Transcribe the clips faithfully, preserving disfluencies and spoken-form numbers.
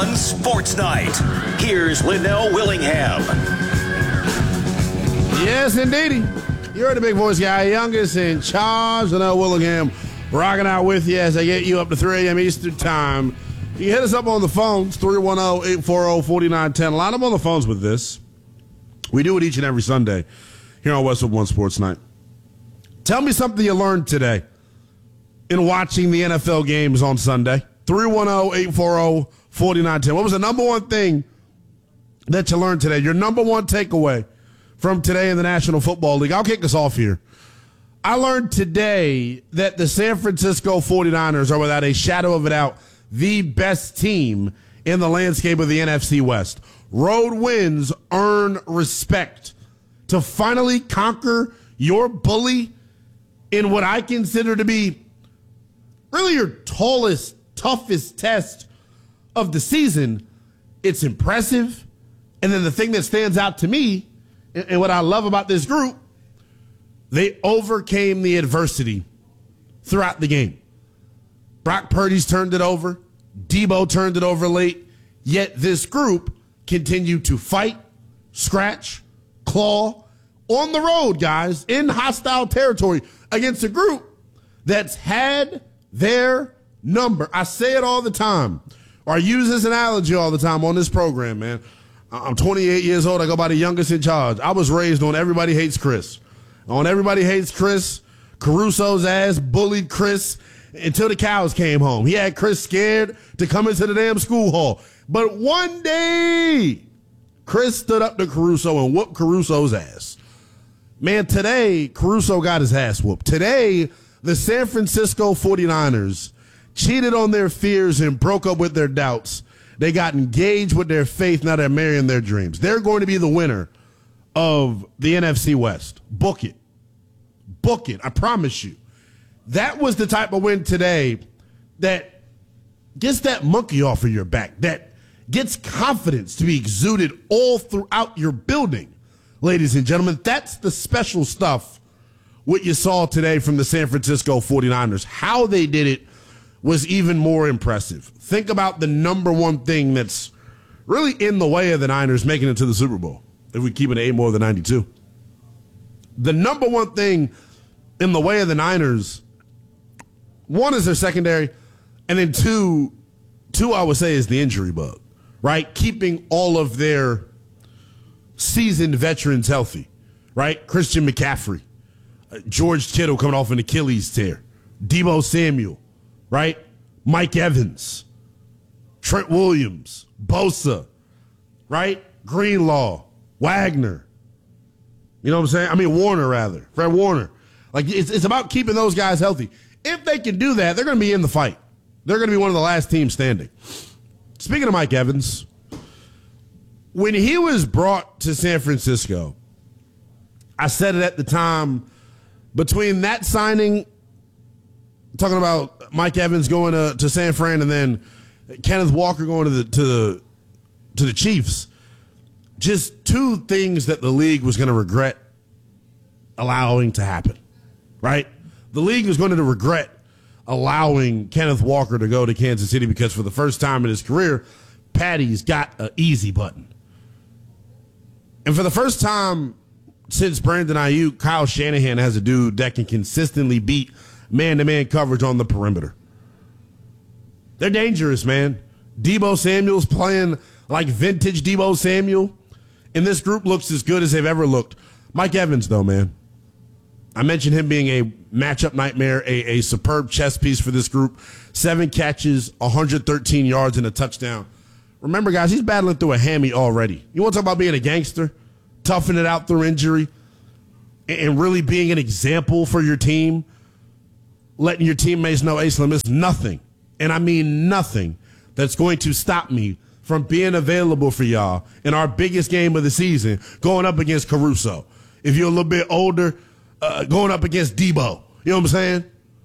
On Sports Night, here's Linnell Willingham. Yes, indeedy. You're the big voice guy, youngest in charge. Linnell Willingham rocking out with you as I get you up to three a.m. Eastern Time. You can hit us up on the phones, three one zero, eight four zero, four nine one zero. Line up on the phones with this. We do it each and every Sunday here on Westwood One Sports Night. Tell me something you learned today in watching the N F L games on Sunday. three one zero, eight four zero, four nine one zero. What was the number one thing that you learned today? Your number one takeaway from today in the National Football League. I'll kick us off here. I learned today that the San Francisco forty-niners are, without a shadow of a doubt, the best team in the landscape of the N F C West. Road wins earn respect. To finally conquer your bully in what I consider to be really your tallest, toughest test of the season, it's impressive. And then the thing that stands out to me, and what I love about this group, they overcame the adversity throughout the game. Brock Purdy's turned it over. Debo turned it over late. Yet this group continued to fight, scratch, claw, on the road, guys, in hostile territory against a group that's had their number. I say it all the time, or I use this analogy all the time on this program, man. I'm twenty-eight years old. I go by the youngest in charge. I was raised on Everybody Hates Chris. On Everybody Hates Chris, Caruso's ass bullied Chris until the cows came home. He had Chris scared to come into the damn school hall. But one day, Chris stood up to Caruso and whooped Caruso's ass. Man, today, Caruso got his ass whooped. Today, the San Francisco forty-niners cheated on their fears and broke up with their doubts. They got engaged with their faith. Now they're marrying their dreams. They're going to be the winner of the N F C West. Book it. Book it. I promise you. That was the type of win today that gets that monkey off of your back, that gets confidence to be exuded all throughout your building. Ladies and gentlemen, that's the special stuff, what you saw today from the San Francisco forty-niners. How they did it was even more impressive. Think about the number one thing that's really in the way of the Niners making it to the Super Bowl, if we keep it eight more than ninety-two. The number one thing in the way of the Niners, one is their secondary, and then two, two I would say is the injury bug, right? Keeping all of their seasoned veterans healthy, right? Christian McCaffrey, uh, George Kittle coming off an Achilles tear, Debo Samuel, right? Mike Evans, Trent Williams, Bosa, right? Greenlaw, Wagner. You know what I'm saying? I mean, Warner, rather. Fred Warner. Like, it's, it's about keeping those guys healthy. If they can do that, they're going to be in the fight. They're going to be one of the last teams standing. Speaking of Mike Evans, when he was brought to San Francisco, I said it at the time, between that signing, talking about Mike Evans going to, to San Fran, and then Kenneth Walker going to the to the to the Chiefs, just two things that the league was going to regret allowing to happen, right? The league was going to regret allowing Kenneth Walker to go to Kansas City because for the first time in his career, Patty's got an easy button. And for the first time since Brandon Ayuk, Kyle Shanahan has a dude that can consistently beat man-to-man coverage on the perimeter. They're dangerous, man. Debo Samuel's playing like vintage Debo Samuel, and this group looks as good as they've ever looked. Mike Evans, though, man. I mentioned him being a matchup nightmare, a, a superb chess piece for this group. Seven catches, one hundred thirteen yards, and a touchdown. Remember, guys, he's battling through a hammy already. You want to talk about being a gangster, toughing it out through injury, and really being an example for your team, letting your teammates know, hey, Slim, it's nothing, and I mean nothing, that's going to stop me from being available for y'all in our biggest game of the season, going up against Caruso. If you're a little bit older, uh, going up against Debo. You know what I'm saying?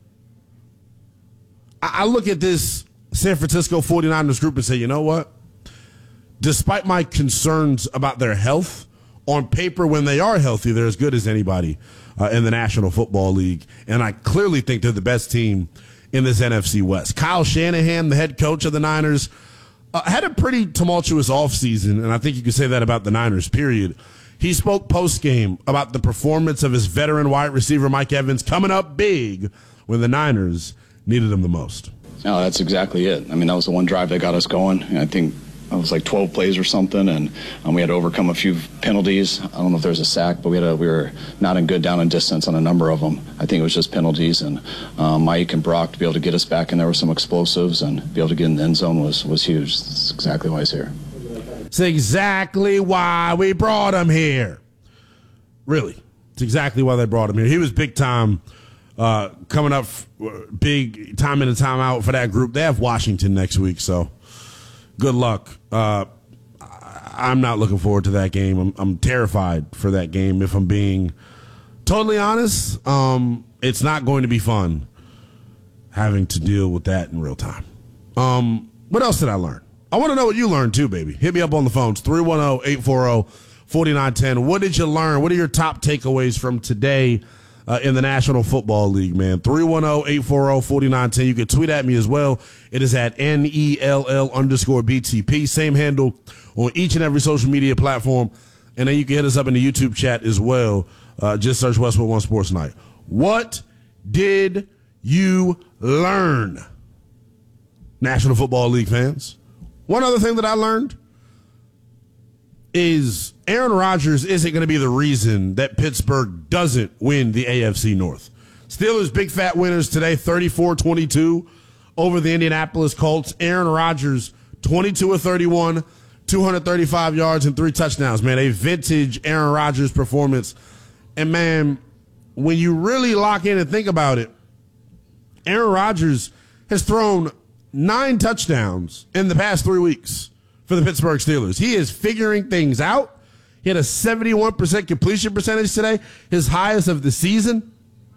I, I look at this San Francisco forty-niners group and say, you know what? Despite my concerns about their health, on paper, when they are healthy, they're as good as anybody uh, in the National Football League. And I clearly think they're the best team in this N F C West. Kyle Shanahan, the head coach of the Niners, uh, had a pretty tumultuous offseason, and I think you could say that about the Niners, period. He spoke post-game about the performance of his veteran wide receiver, Mike Evans, coming up big when the Niners needed him the most. No, that's exactly it. I mean, that was the one drive that got us going. I think it was like twelve plays or something, and um, we had to overcome a few penalties. I don't know if there was a sack, but we had a, we were not in good down and distance on a number of them. I think it was just penalties, and um, Mike and Brock to be able to get us back in there with some explosives and be able to get in the end zone was, was huge. That's exactly why he's here. It's exactly why we brought him here. Really, it's exactly why they brought him here. He was big time, uh, coming up f- big time in and time out for that group. They have Washington next week, so good luck. Uh, I'm not looking forward to that game. I'm, I'm terrified for that game. If I'm being totally honest, um, it's not going to be fun having to deal with that in real time. Um, what else did I learn? I want to know what you learned too, baby. Hit me up on the phones, three one zero, eight four zero, four nine one zero. What did you learn? What are your top takeaways from today uh, in the National Football League, man? three one zero, eight four zero, four nine one zero. You can tweet at me as well. It is at N E L L underscore B T P. Same handle on each and every social media platform. And then you can hit us up in the YouTube chat as well. Uh, just search Westwood One Sports Night. What did you learn, National Football League fans? One other thing that I learned is Aaron Rodgers isn't going to be the reason that Pittsburgh doesn't win the A F C North. Steelers big fat winners today, thirty-four twenty-two over the Indianapolis Colts. Aaron Rodgers, twenty-two of thirty-one, two hundred thirty-five yards and three touchdowns, man. A vintage Aaron Rodgers performance. And, man, when you really lock in and think about it, Aaron Rodgers has thrown nine touchdowns in the past three weeks for the Pittsburgh Steelers. He is figuring things out. He had a seventy-one percent completion percentage today, his highest of the season.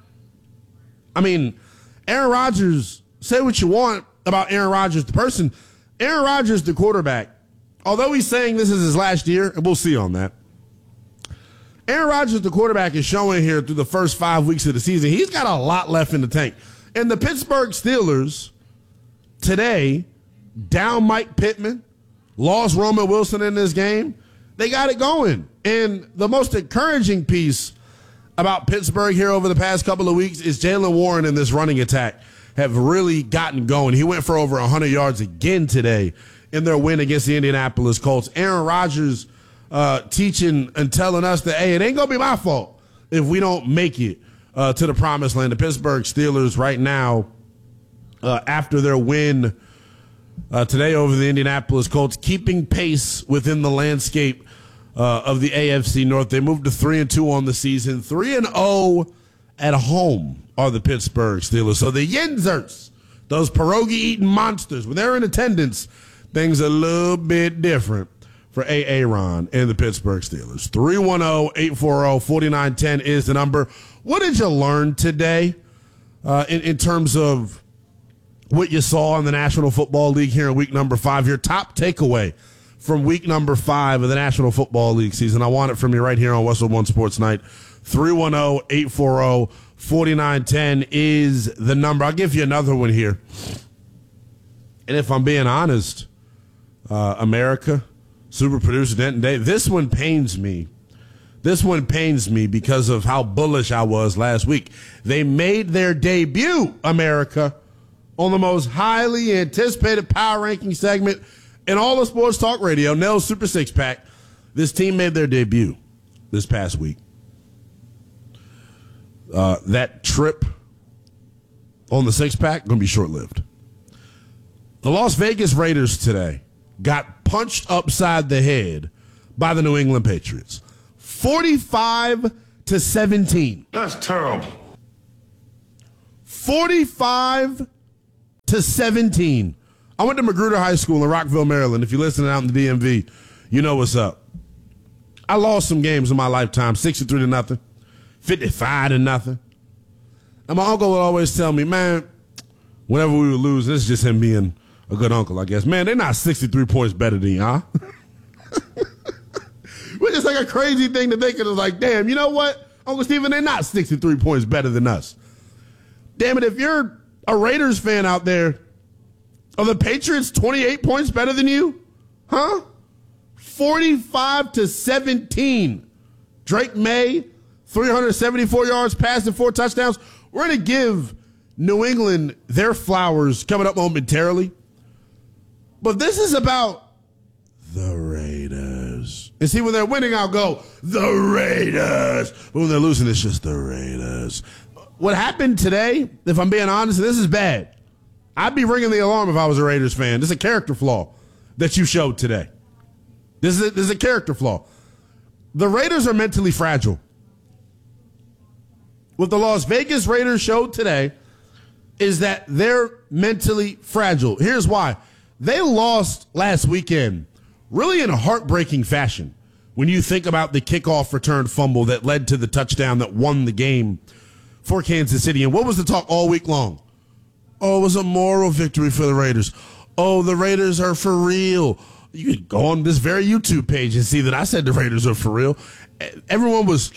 I mean, Aaron Rodgers, say what you want about Aaron Rodgers, the person. Aaron Rodgers, the quarterback, although he's saying this is his last year, and we'll see on that, Aaron Rodgers, the quarterback, is showing here through the first five weeks of the season, he's got a lot left in the tank. And the Pittsburgh Steelers today, down Mike Pittman, lost Roman Wilson in this game. They got it going. And the most encouraging piece about Pittsburgh here over the past couple of weeks is Jaylen Warren and this running attack have really gotten going. He went for over one hundred yards again today in their win against the Indianapolis Colts. Aaron Rodgers uh, teaching and telling us that, hey, it ain't going to be my fault if we don't make it uh, to the promised land. The Pittsburgh Steelers right now, Uh, after their win uh, today over the Indianapolis Colts, keeping pace within the landscape uh, of the A F C North. They moved to three and two on the season. three and oh at home are the Pittsburgh Steelers. So the Yinzers, those pierogi-eating monsters, when they're in attendance, things are a little bit different for Aaron and the Pittsburgh Steelers. three one zero, eight four zero, four nine one zero is the number. What did you learn today uh, in, in terms of what you saw in the National Football League here in week number five? Your top takeaway from week number five of the National Football League season. I want it from you right here on Westwood One Sports Night. three one zero, eight four zero, four nine one zero is the number. I'll give you another one here. And if I'm being honest, uh, America, super producer Denton Day, this one pains me. This one pains me because of how bullish I was last week. They made their debut, America, on the most highly anticipated power ranking segment in all of sports talk radio, Nell's Super Six Pack. This team made their debut this past week. Uh, that trip on the six pack going to be short lived. The Las Vegas Raiders today got punched upside the head by the New England Patriots, forty-five to seventeen. That's terrible. forty-five to seventeen. I went to Magruder High School in Rockville, Maryland. If you're listening out in the D M V, you know what's up. I lost some games in my lifetime, sixty-three to nothing, fifty-five to nothing. And my uncle would always tell me, man, whenever we would lose, this is just him being a good uncle, I guess. Man, they're not sixty-three points better than you, huh? Which is like a crazy thing to think of. It's like, damn, you know what, Uncle Stephen, they're not sixty-three points better than us. Damn it, if you're a Raiders fan out there, Are the Patriots twenty-eight points better than you? Huh? forty-five to seventeen. Drake May, three hundred seventy-four yards passing, four touchdowns. We're going to give New England their flowers coming up momentarily. But this is about the Raiders. And see, when they're winning, I'll go, the Raiders. But when they're losing, it's just the Raiders. What happened today, if I'm being honest, and this is bad, I'd be ringing the alarm if I was a Raiders fan. This is a character flaw that you showed today. This is a, this is a character flaw. The Raiders are mentally fragile. What the Las Vegas Raiders showed today is that they're mentally fragile. Here's why. They lost last weekend really in a heartbreaking fashion when you think about the kickoff return fumble that led to the touchdown that won the game for Kansas City. And what was the talk all week long? Oh, it was a moral victory for the Raiders. Oh, the Raiders are for real. You can go on this very YouTube page and see that I said the Raiders are for real. Everyone was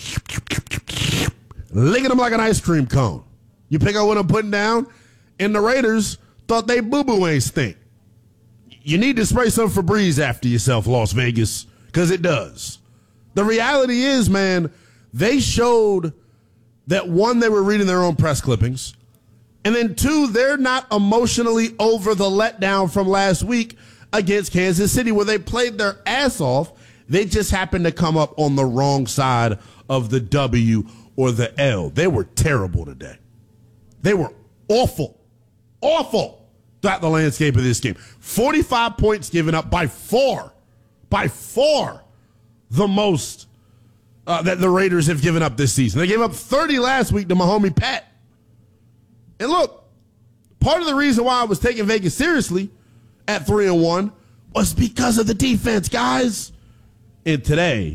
licking them like an ice cream cone. You pick up what I'm putting down, and the Raiders thought they boo-boo ain't stink. You need to spray some Febreze after yourself, Las Vegas, because it does. The reality is, man, they showed that, one, they were reading their own press clippings, and then, two, they're not emotionally over the letdown from last week against Kansas City, where they played their ass off. They just happened to come up on the wrong side of the W or the L. They were terrible today. They were awful, awful throughout the landscape of this game. forty-five points given up by far, by far the most uh, that the Raiders have given up this season. They gave up thirty last week to my homie Pat. And look, part of the reason why I was taking Vegas seriously at three and one was because of the defense, guys. And today,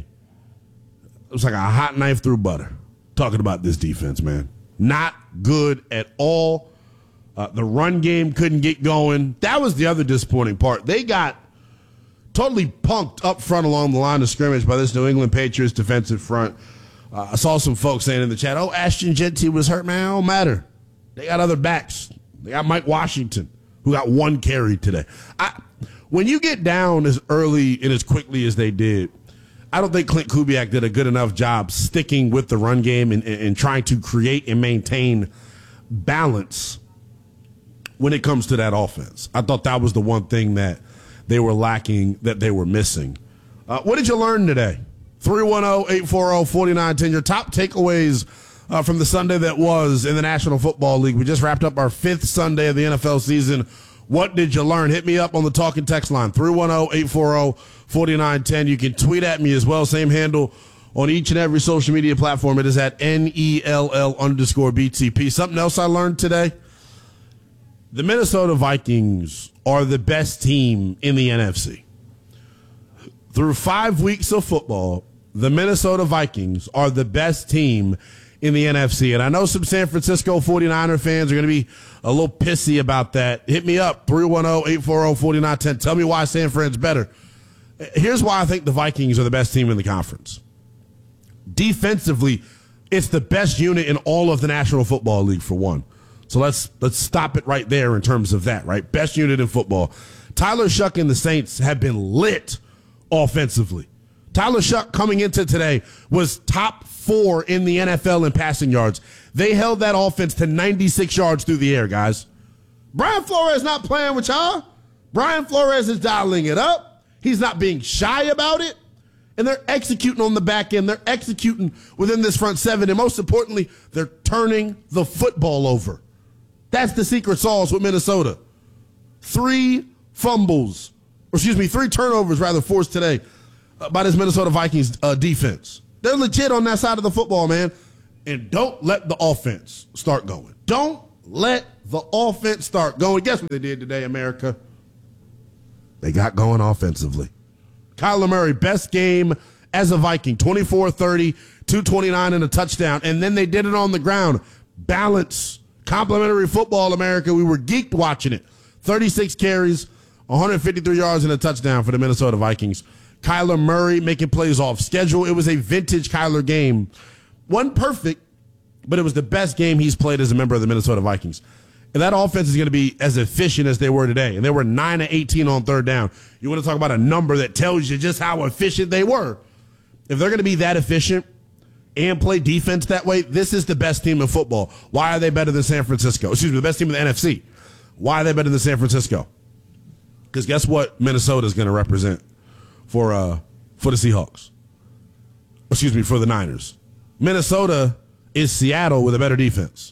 it was like a hot knife through butter talking about this defense, man. Not good at all. Uh, the run game couldn't get going. That was the other disappointing part. They got totally punked up front along the line of scrimmage by this New England Patriots defensive front. Uh, I saw some folks saying in the chat, oh, Ashton Jeanty was hurt, man. It don't matter. They got other backs. They got Mike Washington, who got one carry today. I, when you get down as early and as quickly as they did, I don't think Clint Kubiak did a good enough job sticking with the run game and, and, and trying to create and maintain balance when it comes to that offense. I thought that was the one thing that they were lacking, that they were missing. Uh, what did you learn today? three one zero, eight four zero, four nine one zero. Your top takeaways uh, from the Sunday that was in the National Football League. We just wrapped up our fifth Sunday of the N F L season. What did you learn? Hit me up on the talking text line, three one zero, eight four zero, four nine one zero. You can tweet at me as well. Same handle on each and every social media platform. It is at N E L L underscore B T P. Something else I learned today. The Minnesota Vikings are the best team in the N F C. Through five weeks of football, the Minnesota Vikings are the best team in the N F C. And I know some San Francisco forty-niner fans are going to be a little pissy about that. Hit me up, three one zero, eight four zero, four nine one zero. Tell me why San Fran's better. Here's why I think the Vikings are the best team in the conference. Defensively, it's the best unit in all of the National Football League, for one. So let's let's stop it right there in terms of that, right? Best unit in football. Tyler Shuck and the Saints have been lit offensively. Tyler Shuck coming into today was top four in the N F L in passing yards. They held that offense to ninety-six yards through the air, guys. Brian Flores not playing with y'all. Brian Flores is dialing it up. He's not being shy about it. And they're executing on the back end. They're executing within this front seven. And most importantly, they're turning the football over. That's the secret sauce with Minnesota. Three fumbles, or excuse me, three turnovers rather forced today by this Minnesota Vikings uh, defense. They're legit on that side of the football, man. And don't let the offense start going. Don't let the offense start going. Guess what they did today, America? They got going offensively. Kyler Murray, best game as a Viking, twenty-four thirty, two twenty-nine and a touchdown. And then they did it on the ground. Balance. Complimentary football, America. We were geeked watching it. thirty-six carries, one hundred fifty-three yards and a touchdown for the Minnesota Vikings. Kyler Murray making plays off schedule. It was a vintage Kyler game. Wasn't perfect, but it was the best game he's played as a member of the Minnesota Vikings. And that offense is going to be as efficient as they were today. And they were nine of eighteen on third down. You want to talk about a number that tells you just how efficient they were. If they're going to be that efficient and play defense that way, this is the best team in football. Why are they better than San Francisco? Excuse me, the best team in the N F C. Why are they better than San Francisco? Because guess what Minnesota is going to represent for uh, for the Seahawks? Excuse me, for the Niners. Minnesota is Seattle with a better defense.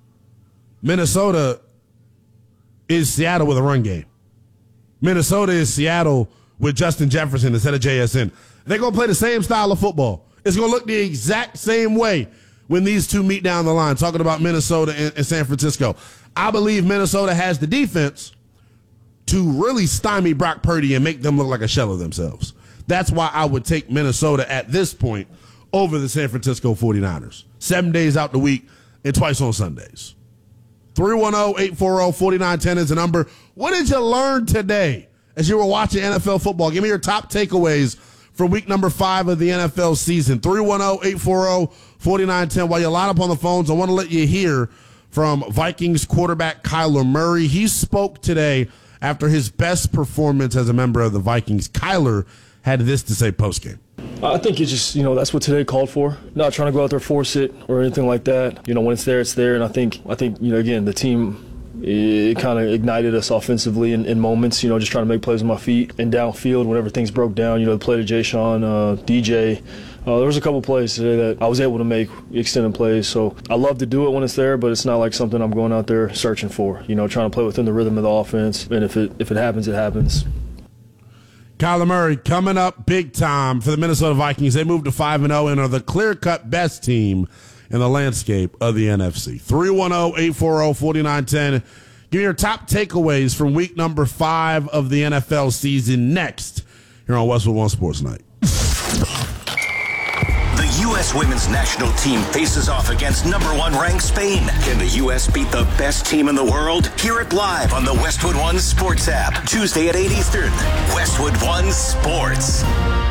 Minnesota is Seattle with a run game. Minnesota is Seattle with Justin Jefferson instead of J S N. They're going to play the same style of football. It's going to look the exact same way when these two meet down the line, talking about Minnesota and, and San Francisco. I believe Minnesota has the defense to really stymie Brock Purdy and make them look like a shell of themselves. That's why I would take Minnesota at this point over the San Francisco forty-niners. Seven days out the week and twice on Sundays. three one zero, eight four zero, four nine one zero is the number. What did you learn today as you were watching N F L football? Give me your top takeaways from week number five of the N F L season. three one zero, eight four zero, four nine one zero. While you line up on the phones, I want to let you hear from Vikings quarterback Kyler Murray. He spoke today after his best performance as a member of the Vikings. Kyler had this to say postgame. I think it's just, you know, that's what today called for. Not trying to go out there, force it or anything like that. You know, when it's there, it's there. And I think, I think, you know, again, the team, it kind of ignited us offensively in, in moments, you know, just trying to make plays on my feet and downfield whenever things broke down. You know, the play to Jay Sean, uh, D J. Uh, there was a couple plays today that I was able to make extended plays. So I love to do it when it's there, but it's not like something I'm going out there searching for. You know, trying to play within the rhythm of the offense. And if it if it happens, it happens. Kyler Murray coming up big time for the Minnesota Vikings. They moved to five and oh and are the clear-cut best team in the landscape of the N F C. three one zero, eight four zero, four nine one zero. Give me your top takeaways from week number five of the N F L season next here on Westwood One Sports Night. The U S women's national team faces off against number one ranked Spain. Can the U S beat the best team in the world? Hear it live on the Westwood One Sports app. Tuesday at eight Eastern. Westwood One Sports.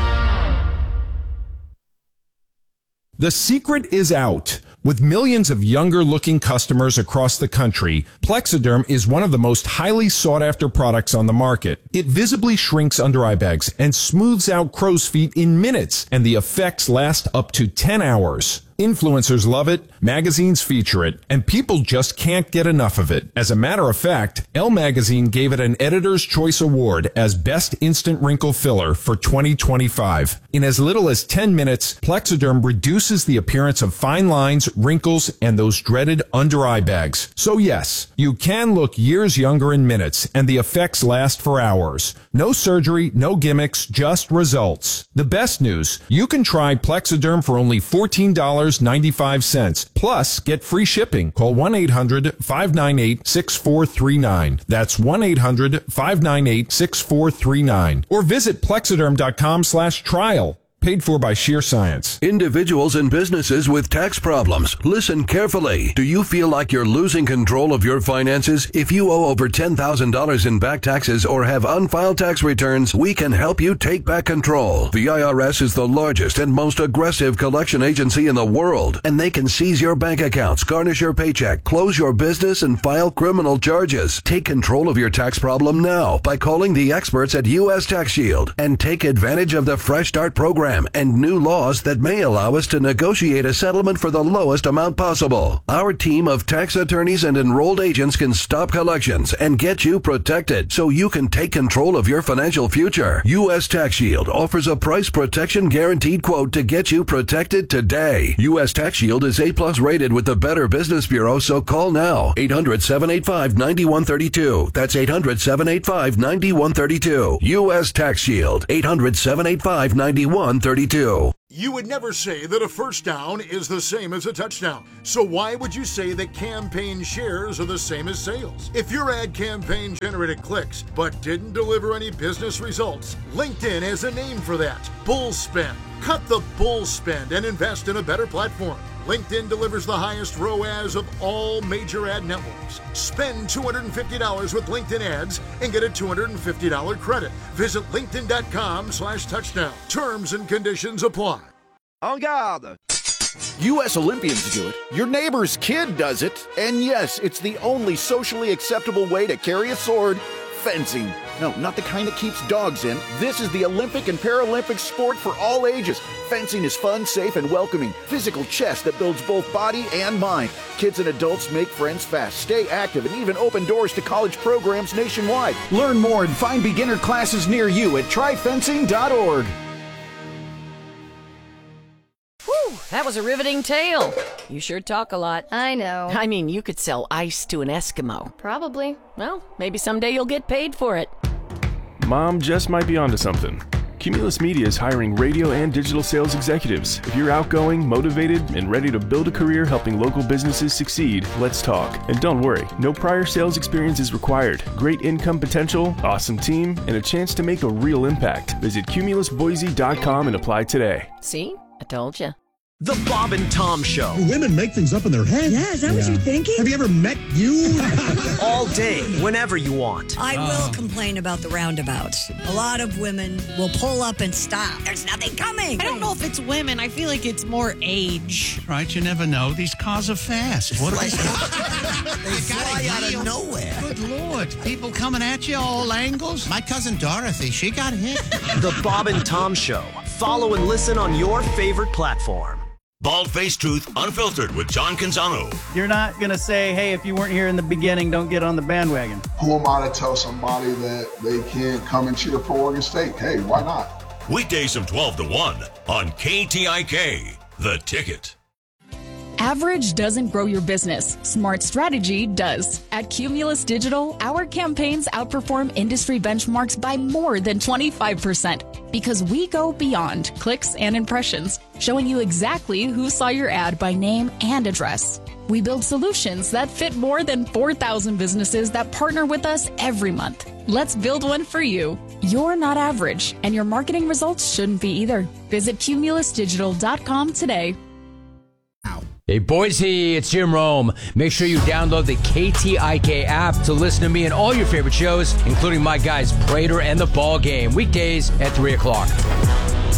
The secret is out. With millions of younger-looking customers across the country, Plexiderm is one of the most highly sought-after products on the market. It visibly shrinks under-eye bags and smooths out crow's feet in minutes, and the effects last up to ten hours. Influencers love it, magazines feature it, and people just can't get enough of it. As a matter of fact, Elle Magazine gave it an Editor's Choice Award as Best Instant Wrinkle Filler for twenty twenty-five. In as little as ten minutes, Plexiderm reduces the appearance of fine lines, wrinkles, and those dreaded under-eye bags. So yes, you can look years younger in minutes, and the effects last for hours. No surgery, no gimmicks, just results. The best news, you can try Plexiderm for only fourteen dollars and ninety-five cents. Plus, get free shipping. Call one eight hundred, five nine eight, six four three nine. That's one eight hundred, five nine eight, six four three nine. Or visit plexiderm.com slash trial. Paid for by Sheer Science. Individuals and businesses with tax problems, listen carefully. Do you feel like you're losing control of your finances? If you owe over ten thousand dollars in back taxes or have unfiled tax returns, we can help you take back control. The I R S is the largest and most aggressive collection agency in the world, and they can seize your bank accounts, garnish your paycheck, close your business, and file criminal charges. Take control of your tax problem now by calling the experts at U S Tax Shield and take advantage of the Fresh Start program and new laws that may allow us to negotiate a settlement for the lowest amount possible. Our team of tax attorneys and enrolled agents can stop collections and get you protected so you can take control of your financial future. U S Tax Shield offers a price protection guaranteed quote to get you protected today. U S Tax Shield is A plus rated with the Better Business Bureau, so call now. eight hundred, seven eight five, nine one three two. That's eight hundred, seven eight five, nine one three two. U S Tax Shield. eight hundred, seven eight five, nine one three two. You would never say that a first down is the same as a touchdown. So why would you say that campaign shares are the same as sales? If your ad campaign generated clicks but didn't deliver any business results, LinkedIn has a name for that. Bull spend. Cut the bull spend and invest in a better platform. LinkedIn delivers the highest R O A S of all major ad networks. Spend two hundred fifty dollars with LinkedIn ads and get a two hundred fifty dollars credit. Visit linkedin.com slash touchdown. Terms and conditions apply. En garde! U S Olympians do it, your neighbor's kid does it, and yes, it's the only socially acceptable way to carry a sword, fencing. No, not the kind that keeps dogs in. This is the Olympic and Paralympic sport for all ages. Fencing is fun, safe, and welcoming. Physical chess that builds both body and mind. Kids and adults make friends fast, stay active, and even open doors to college programs nationwide. Learn more and find beginner classes near you at try fencing dot org. Whew, that was a riveting tale. You sure talk a lot. I know. I mean, you could sell ice to an Eskimo. Probably. Well, maybe someday you'll get paid for it. Mom just might be onto something. Cumulus Media is hiring radio and digital sales executives. If you're outgoing, motivated, and ready to build a career helping local businesses succeed, let's talk. And don't worry, no prior sales experience is required. Great income potential, awesome team, and a chance to make a real impact. Visit cumulus boise dot com and apply today. See? I told you. The Bob and Tom Show. Women make things up in their head. Yeah, is that yeah. what you're thinking? Have you ever met you? All day, whenever you want. I oh. will complain about the roundabouts. A lot of women will pull up and stop. There's nothing coming. I don't know if it's women. I feel like it's more age. Right, you never know. These cars are fast. What like, they fly out of nowhere. Good Lord. People coming at you all angles. My cousin Dorothy, she got hit. The Bob and Tom Show. Follow and listen on your favorite platform. Bald-Faced Truth Unfiltered with John Canzano. You're not going to say, hey, if you weren't here in the beginning, don't get on the bandwagon. Who am I to tell somebody that they can't come and cheer for Oregon State? Hey, why not? Weekdays from twelve to one on K T I K, The Ticket. Average doesn't grow your business. Smart strategy does. At Cumulus Digital, our campaigns outperform industry benchmarks by more than twenty-five percent because we go beyond clicks and impressions, showing you exactly who saw your ad by name and address. We build solutions that fit more than four thousand businesses that partner with us every month. Let's build one for you. You're not average, and your marketing results shouldn't be either. Visit cumulus digital dot com today. Hey Boise, it's Jim Rome. Make sure you download the K T I K app to listen to me and all your favorite shows, including my guys Prater and The Ball Game, weekdays at three o'clock.